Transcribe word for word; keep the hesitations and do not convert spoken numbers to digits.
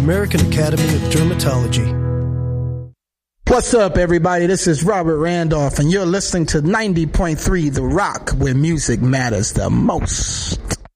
American Academy of Dermatology. What's up, everybody? This is Robert Randolph, and you're listening to ninety point three The Rock, where music matters the most.